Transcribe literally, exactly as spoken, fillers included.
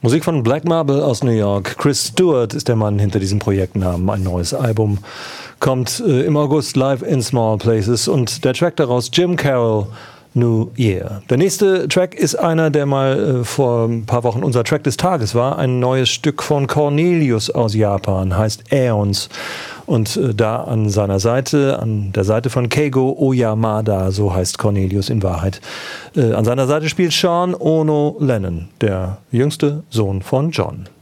Musik von Black Marble aus New York. Chris Stewart ist der Mann hinter diesem Projektnamen. Ein neues Album kommt äh, im August live in Small Places und der Track daraus Jim Carroll, New Year. Der nächste Track ist einer, der mal äh, vor ein paar Wochen unser Track des Tages war. Ein neues Stück von Cornelius aus Japan, heißt Aeons. Und äh, da an seiner Seite, an der Seite von Keigo Oyamada, so heißt Cornelius in Wahrheit, äh, an seiner Seite spielt Sean Ono Lennon, der jüngste Sohn von John.